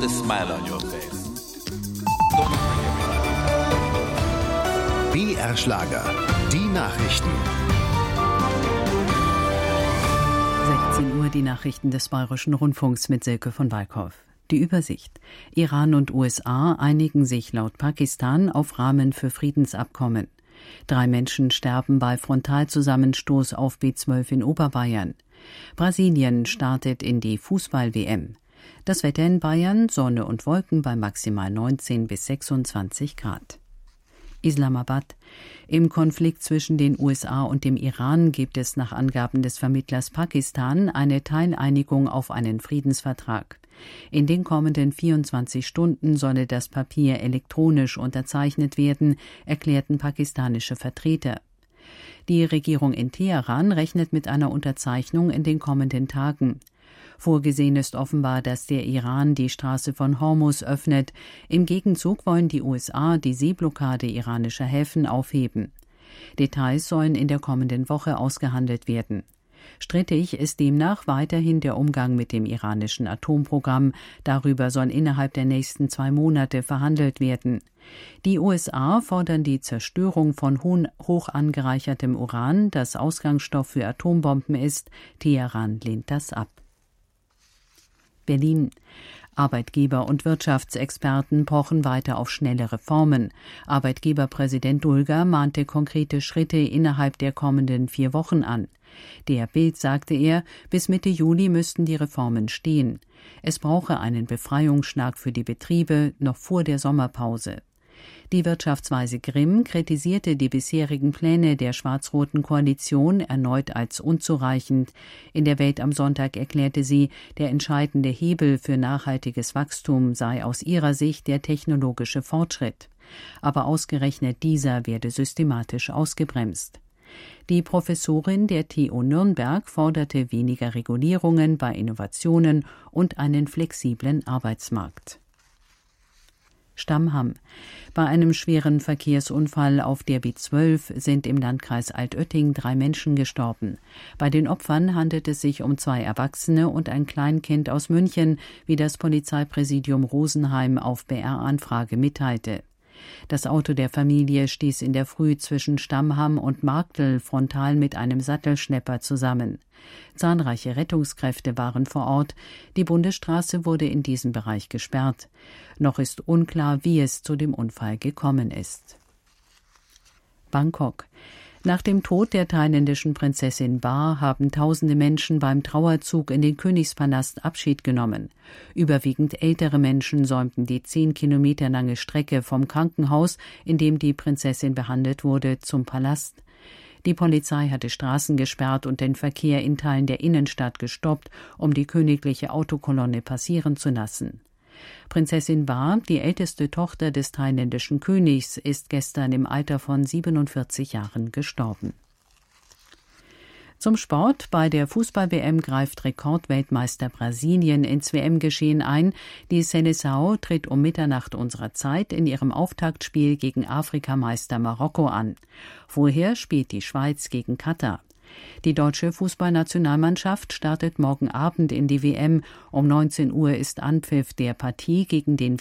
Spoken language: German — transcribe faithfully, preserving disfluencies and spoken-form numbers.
a smile on your face. B R Schlager, die Nachrichten. sechzehn Uhr die Nachrichten des Bayerischen Rundfunks mit Silke von Walkhoff. Die Übersicht. Iran und U S A einigen sich laut Pakistan auf Rahmen für Friedensabkommen. Drei Menschen sterben bei Frontalzusammenstoß auf B zwölf in Oberbayern. Brasilien startet in die Fußball-W M. Das Wetter in Bayern, Sonne und Wolken bei maximal neunzehn bis sechsundzwanzig Grad. Islamabad. Im Konflikt zwischen den U S A und dem Iran gibt es nach Angaben des Vermittlers Pakistan eine Teileinigung auf einen Friedensvertrag. In den kommenden vierundzwanzig Stunden solle das Papier elektronisch unterzeichnet werden, erklärten pakistanische Vertreter. Die Regierung in Teheran rechnet mit einer Unterzeichnung in den kommenden Tagen. Vorgesehen ist offenbar, dass der Iran die Straße von Hormuz öffnet. Im Gegenzug wollen die U S A die Seeblockade iranischer Häfen aufheben. Details sollen in der kommenden Woche ausgehandelt werden. Strittig ist demnach weiterhin der Umgang mit dem iranischen Atomprogramm. Darüber soll innerhalb der nächsten zwei Monate verhandelt werden. Die U S A fordern die Zerstörung von hoch angereichertem Uran, das Ausgangsstoff für Atombomben ist. Teheran lehnt das ab. Berlin. Arbeitgeber und Wirtschaftsexperten pochen weiter auf schnelle Reformen. Arbeitgeberpräsident Dulger mahnte konkrete Schritte innerhalb der kommenden vier Wochen an. Der Bild sagte er, bis Mitte Juli müssten die Reformen stehen. Es brauche einen Befreiungsschlag für die Betriebe noch vor der Sommerpause. Die Wirtschaftsweise Grimm kritisierte die bisherigen Pläne der schwarz-roten Koalition erneut als unzureichend. In der Welt am Sonntag erklärte sie, der entscheidende Hebel für nachhaltiges Wachstum sei aus ihrer Sicht der technologische Fortschritt. Aber ausgerechnet dieser werde systematisch ausgebremst. Die Professorin der T U Nürnberg forderte weniger Regulierungen bei Innovationen und einen flexiblen Arbeitsmarkt. Stammham. Bei einem schweren Verkehrsunfall auf der B zwölf sind im Landkreis Altötting drei Menschen gestorben. Bei den Opfern handelt es sich um zwei Erwachsene und ein Kleinkind aus München, wie das Polizeipräsidium Rosenheim auf B R-Anfrage mitteilte. Das Auto der Familie stieß in der Früh zwischen Stammham und Marktl frontal mit einem Sattelschlepper zusammen. Zahlreiche Rettungskräfte waren vor Ort. Die Bundesstraße wurde in diesem Bereich gesperrt. Noch ist unklar, wie es zu dem Unfall gekommen ist. Bangkok. Nach dem Tod der thailändischen Prinzessin Ba haben tausende Menschen beim Trauerzug in den Königspalast Abschied genommen. Überwiegend ältere Menschen säumten die zehn Kilometer lange Strecke vom Krankenhaus, in dem die Prinzessin behandelt wurde, zum Palast. Die Polizei hatte Straßen gesperrt und den Verkehr in Teilen der Innenstadt gestoppt, um die königliche Autokolonne passieren zu lassen. Prinzessin Ba, die älteste Tochter des thailändischen Königs, ist gestern im Alter von siebenundvierzig Jahren gestorben. Zum Sport. Bei der Fußball-W M greift Rekordweltmeister Brasilien ins W M-Geschehen ein. Die Seleção tritt um Mitternacht unserer Zeit in ihrem Auftaktspiel gegen Afrikameister Marokko an. Vorher spielt die Schweiz gegen Katar. Die deutsche Fußballnationalmannschaft startet morgen Abend in die W M. Um neunzehn Uhr ist Anpfiff der Partie gegen den